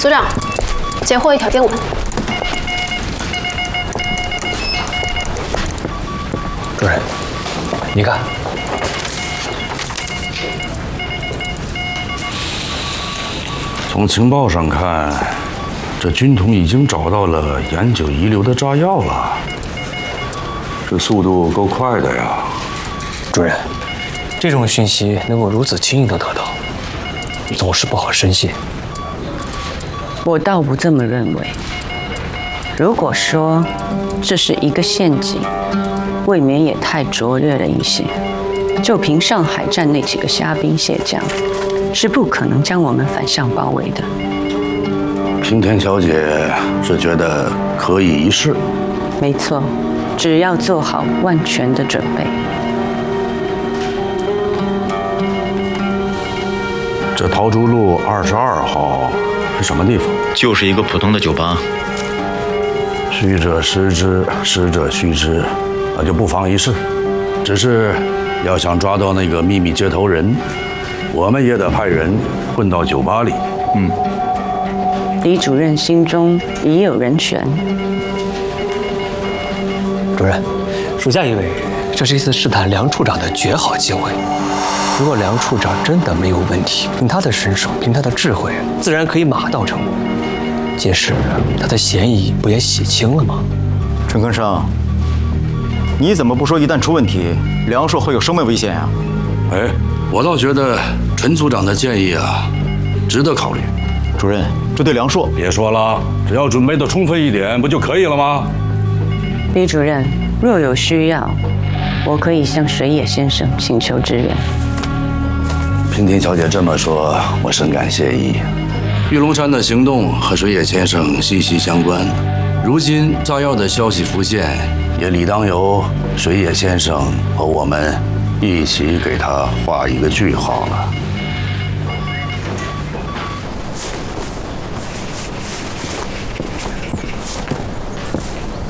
组长，截获一条电文。 主任，你看， 从情报上看，这军统已经找到了研究遗留的炸药了。这速度够快的呀！ 主任，这种讯息能够如此轻易地得到，总是不好深信。 我倒不这么认为。如果说这是一个陷阱，未免也太拙劣了一些。就凭上海站那几个虾兵蟹将，是不可能将我们反向包围的。 平田小姐是觉得可以一试？ 没错，只要做好万全的准备。 这桃竹路22号是什么地方？ 就是一个普通的酒吧。 虚者实之，实者虚之，那就不妨一试。只是要想抓到那个秘密接头人，我们也得派人混到酒吧里。 李主任心中已有人选。 主任，属下以为这是一次试探梁处长的绝好机会。如果梁处长真的没有问题，凭他的身手，凭他的智慧，自然可以马到成功。届时他的嫌疑不也洗清了吗？ 陈根生，你怎么不说一旦出问题，梁硕会有生命危险呀？ 哎，我倒觉得陈组长的建议啊，值得考虑。 主任，这对梁硕…… 别说了，只要准备的充分一点，不就可以了吗？ 李主任，若有需要，我可以向水野先生请求支援。 平田小姐这么说，我深感谢意。玉龙山的行动和水野先生息息相关，如今炸药的消息浮现，也理当由水野先生和我们一起给他画一个句号了。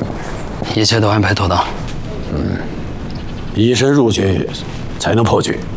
一切都安排妥当。 以身入局，才能破局。